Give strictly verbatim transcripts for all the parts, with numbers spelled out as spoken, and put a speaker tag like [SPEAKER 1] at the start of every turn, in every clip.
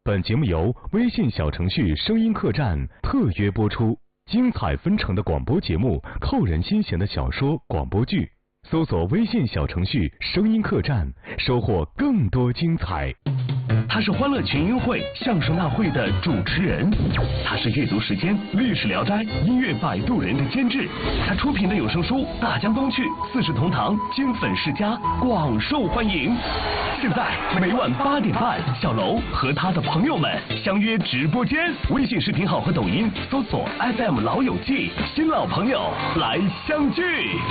[SPEAKER 1] 本节目由微信小程序声音客栈特约播出，精彩纷呈的广播节目，扣人心弦的小说广播剧，搜索微信小程序声音客栈，收获更多精彩。
[SPEAKER 2] 他是欢乐群英会相声大会的主持人，他是阅读时间历史聊斋音乐摆渡人的监制，他出品的有声书《大江东去》四世同堂金粉世家广受欢迎。现在每晚八点半，小楼和他的朋友们相约直播间，微信视频号和抖音搜索 F M 老友记，新老朋友来相聚。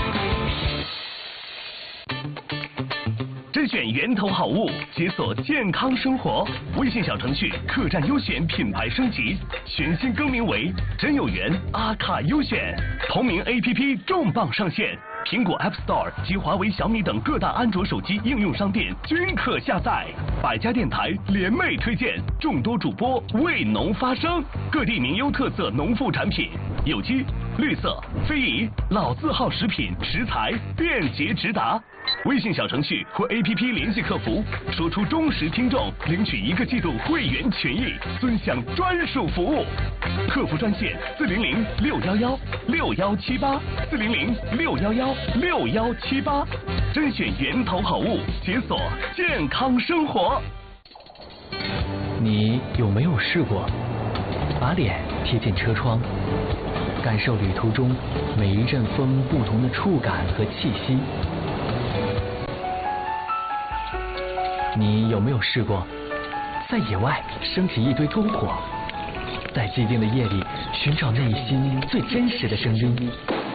[SPEAKER 2] 甄选源头好物，解锁健康生活。微信小程序客栈优选品牌升级，全新更名为真有缘阿卡优选。同名 A P P 重磅上线，苹果 App Store 及华为、小米等各大安卓手机应用商店均可下载。百家电台联袂推荐，众多主播为农发声，各地名优特色农副产品，有机、绿色、非遗、老字号食品食材便捷直达。微信小程序或 A P P 联系客服，说出忠实听众，领取一个季度会员权益，尊享专属服务。客服专线四零零六幺幺六幺七八四零零六幺幺六幺七八，甄选源头好物，解锁健康生活。
[SPEAKER 3] 你有没有试过把脸贴近车窗，感受旅途中每一阵风不同的触感和气息？你有没有试过在野外升起一堆篝火，在寂静的夜里寻找内心最真实的声音？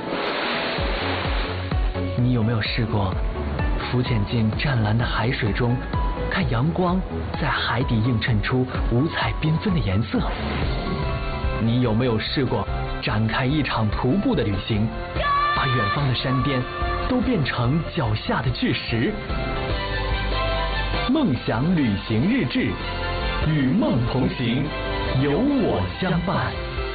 [SPEAKER 3] 你有没有试过浮潜进湛蓝的海水中，看阳光在海底映衬出五彩缤纷的颜色？你有没有试过展开一场徒步的旅行，把远方的山巅都变成脚下的巨石？梦想旅行日志，与梦同行，有我相伴。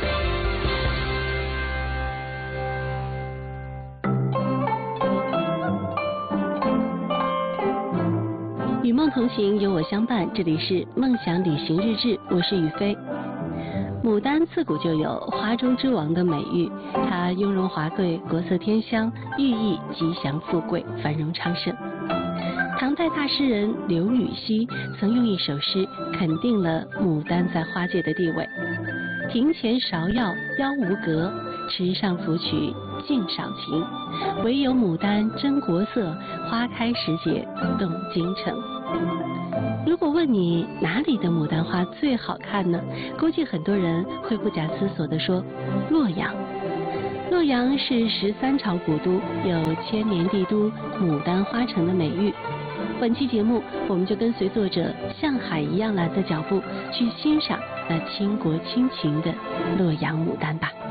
[SPEAKER 4] 与梦同行，有我相伴。这里是梦想旅行日志，我是雨飞。牡丹自古就有花中之王的美誉，它雍容华贵，国色天香，寓意吉祥富贵，繁荣昌盛。唐代大诗人刘禹锡曾用一首诗肯定了牡丹在花界的地位：庭前芍药妖无格，池上芙蕖净少情。唯有牡丹真国色，花开时节动京城。如果问你哪里的牡丹花最好看呢？估计很多人会不假思索地说洛阳。洛阳是十三朝古都，有千年帝都、牡丹花城的美誉。本期节目，我们就跟随作者像海一样蓝的脚步，去欣赏那倾国倾情的洛阳牡丹吧。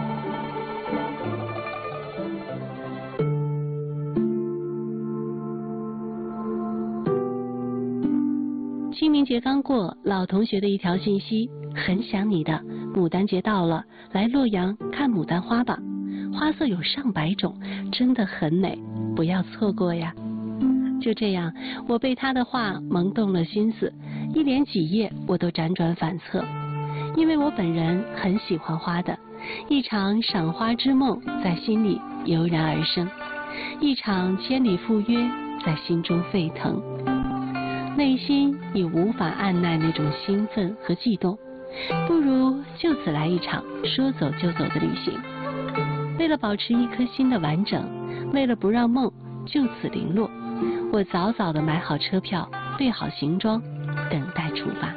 [SPEAKER 4] 清明节刚过，老同学的一条信息：很想你的，牡丹节到了，来洛阳看牡丹花吧，花色有上百种，真的很美，不要错过呀。就这样，我被他的话萌动了心思，一连几夜我都辗转反侧，因为我本人很喜欢花的，一场赏花之梦在心里油然而生，一场千里赴约在心中沸腾，内心已无法按耐那种兴奋和悸动，不如就此来一场说走就走的旅行。为了保持一颗心的完整，为了不让梦就此零落，我早早地买好车票，备好行装，等待出发。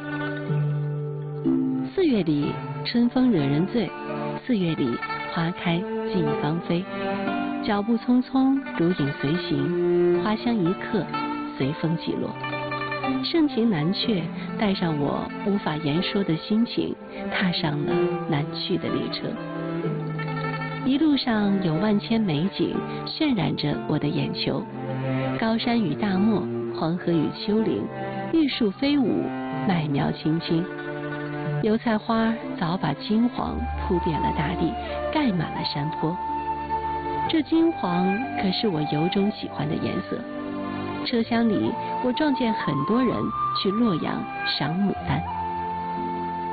[SPEAKER 4] 四月里春风惹人醉，四月里花开尽芳菲。脚步匆匆，如影随形，花香一刻，随风起落。盛情难却，带上我无法言说的心情，踏上了南去的列车。一路上有万千美景渲染着我的眼球，高山与大漠，黄河与丘陵，玉树飞舞，麦苗青青。油菜花早把金黄铺遍了大地，盖满了山坡。这金黄可是我由衷喜欢的颜色。车厢里，我撞见很多人去洛阳赏牡丹。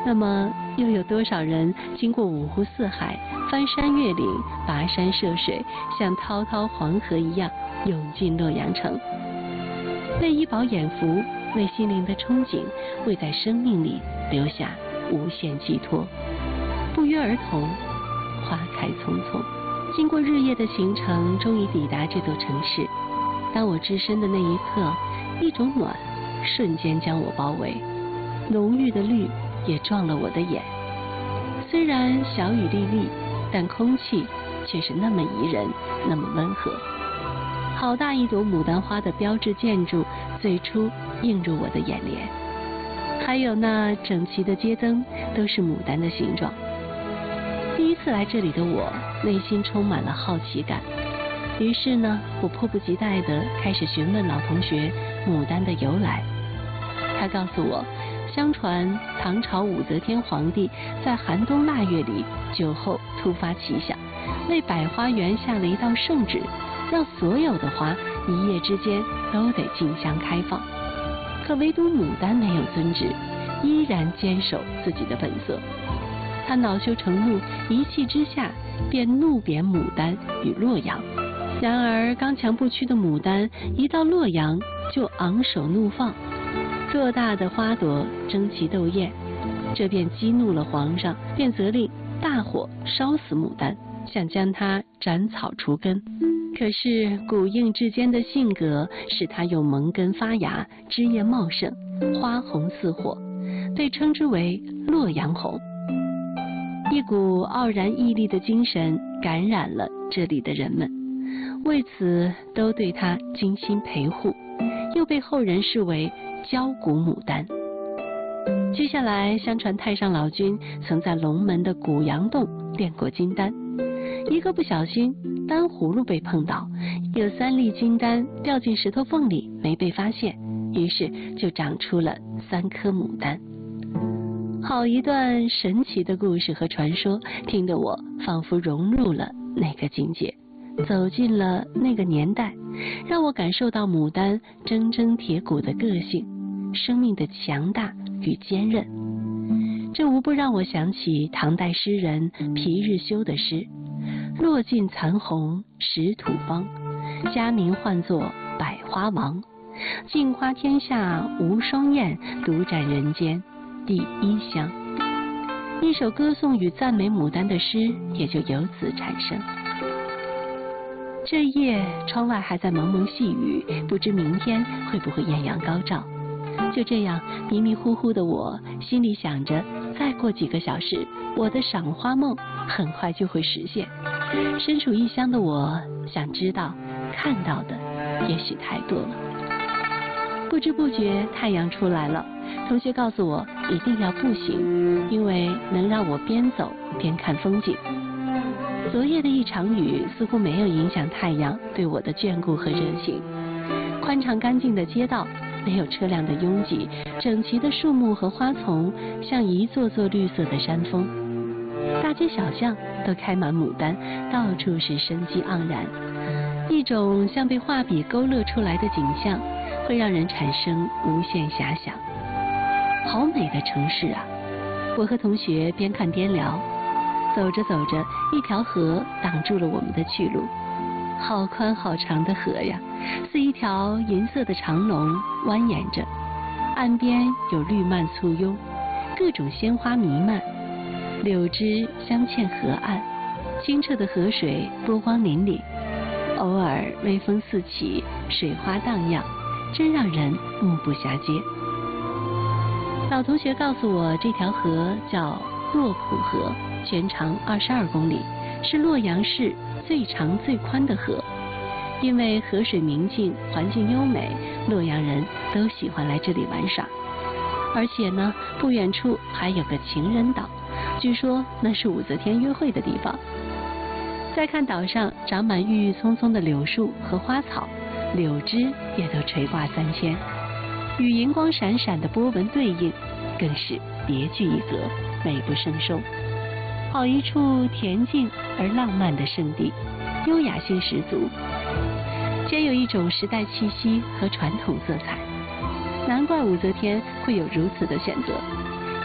[SPEAKER 4] 那么又有多少人经过五湖四海，翻山越岭，跋山涉水，像滔滔黄河一样涌进洛阳城，为医饱眼福，为心灵的憧憬，为在生命里留下无限寄托。不约而同，花开匆匆。经过日夜的行程，终于抵达这座城市。当我置身的那一刻，一种暖瞬间将我包围，浓郁的绿也撞了我的眼。虽然小雨沥沥，但空气却是那么宜人，那么温和。好大一朵牡丹花的标志建筑最初映入我的眼帘，还有那整齐的街灯都是牡丹的形状。第一次来这里的我，内心充满了好奇感。于是呢，我迫不及待地开始询问老同学牡丹的由来。他告诉我，相传唐朝武则天皇帝在寒冬腊月里酒后突发奇想，为百花园下了一道圣旨，让所有的花一夜之间都得竞相开放。可唯独牡丹没有遵旨，依然坚守自己的本色。他恼羞成怒，一气之下便怒贬牡丹与洛阳。然而刚强不屈的牡丹一到洛阳就昂首怒放，偌大的花朵争奇斗艳，这便激怒了皇上，便责令大火烧死牡丹，想将它斩草除根。可是古应之间的性格使它又萌根发芽，枝叶茂盛，花红似火，被称之为洛阳红。一股傲然屹立的精神感染了这里的人们，为此都对它精心陪护，又被后人视为焦骨牡丹。接下来，相传太上老君曾在龙门的古阳洞炼过金丹，一个不小心，丹葫芦被碰倒，有三粒金丹掉进石头缝里，没被发现，于是就长出了三颗牡丹。好一段神奇的故事和传说，听得我仿佛融入了那个境界，走进了那个年代，让我感受到牡丹铮铮铁骨的个性，生命的强大与坚韧。这无不让我想起唐代诗人皮日休的诗：落尽残红石土方，佳名唤作百花王。竞花天下无双艳，独占人间第一香。一首歌颂与赞美牡丹的诗也就由此产生。这夜窗外还在蒙蒙细雨，不知明天会不会艳阳高照。就这样迷迷糊糊的我，心里想着，再过几个小时，我的赏花梦很快就会实现。身处异乡的我，想知道看到的也许太多了。不知不觉太阳出来了，同学告诉我一定要步行，因为能让我边走边看风景。昨夜的一场雨似乎没有影响太阳对我的眷顾和热情。宽敞干净的街道，没有车辆的拥挤，整齐的树木和花丛像一座座绿色的山峰。大街小巷都开满牡丹，到处是生机盎然，一种像被画笔勾勒出来的景象，会让人产生无限遐想。好美的城市啊！我和同学边看边聊，走着走着，一条河挡住了我们的去路。好宽好长的河呀，似一条银色的长龙蜿蜒着，岸边有绿蔓簇拥，各种鲜花弥漫，柳枝镶嵌河岸，清澈的河水波光粼粼，偶尔微风四起，水花荡漾，真让人目不暇接。老同学告诉我，这条河叫洛浦河，全长二十二公里，是洛阳市最长最宽的河。因为河水明净，环境优美，洛阳人都喜欢来这里玩耍。而且呢，不远处还有个情人岛，据说那是武则天约会的地方。再看岛上长满郁郁葱葱的柳树和花草，柳枝也都垂挂三千，与银光闪闪的波纹对应，更是别具一格，美不胜收。好一处恬静而浪漫的圣地，优雅性十足，兼有一种时代气息和传统色彩。难怪武则天会有如此的选择，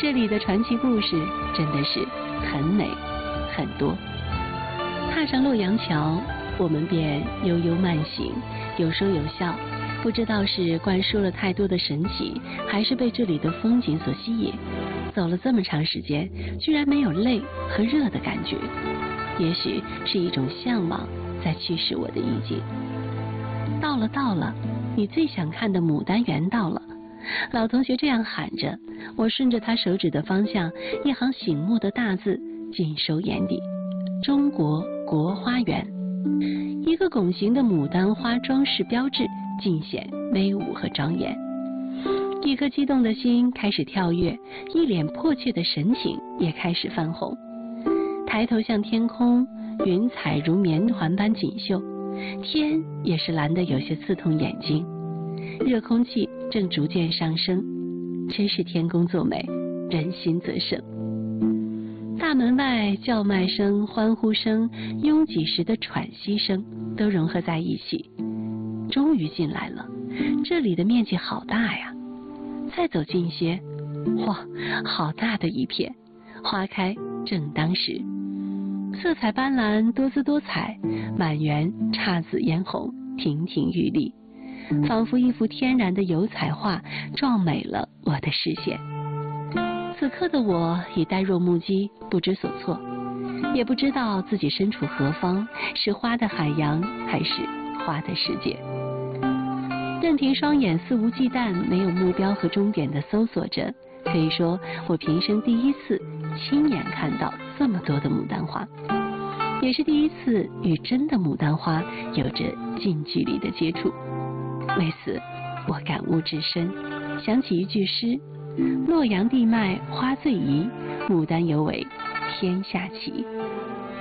[SPEAKER 4] 这里的传奇故事真的是很美很多。踏上洛阳桥，我们便悠悠慢行，有说有笑，不知道是灌输了太多的神奇，还是被这里的风景所吸引。走了这么长时间，居然没有累和热的感觉，也许是一种向往在驱使我的意境。到了到了，你最想看的牡丹园到了。老同学这样喊着，我顺着他手指的方向，一行醒目的大字尽收眼底：中国国花园。一个拱形的牡丹花装饰标志，尽显威武和庄严。一颗激动的心开始跳跃，一脸迫切的神情也开始泛红。抬头向天空，云彩如棉团般锦绣，天也是蓝得有些刺痛眼睛。热空气正逐渐上升，真是天公作美，人心则盛。大门外叫卖声、欢呼声、拥挤时的喘息声都融合在一起。终于进来了，这里的面积好大呀！再走近些，哇，好大的一片，花开正当时，色彩斑斓，多姿多彩，满园姹紫嫣红，亭亭玉立，仿佛一幅天然的油彩画，壮美了我的视线。此刻的我已呆若木鸡，不知所措，也不知道自己身处何方，是花的海洋，还是花的世界。任凭双眼肆无忌惮、没有目标和终点的搜索着，可以说我平生第一次亲眼看到这么多的牡丹花，也是第一次与真的牡丹花有着近距离的接触。为此，我感悟至深，想起一句诗：洛阳地脉花最宜，牡丹尤为天下奇。